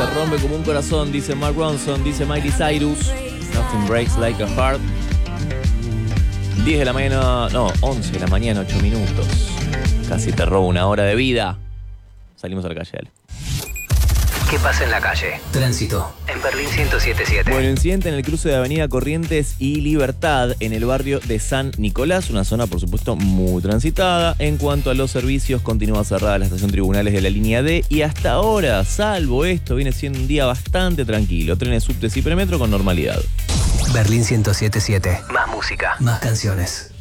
me rompe como un corazón, dice Mark Ronson, dice Miley Cyrus. Nothing breaks like a heart. 10 de la mañana, no, 11 de la mañana, 8 minutos. Casi te robo una hora de vida. Salimos a la calle, dale. ¿Qué pasa en la calle? Tránsito. En Berlín 107.7. Bueno, incidente en el cruce de Avenida Corrientes y Libertad, en el barrio de San Nicolás, una zona, por supuesto, muy transitada. En cuanto a los servicios, continúa cerrada la estación Tribunales de la línea D y hasta ahora, salvo esto, viene siendo un día bastante tranquilo. Trenes, subtes y premetro con normalidad. Berlín 107.7. Más música. Más canciones.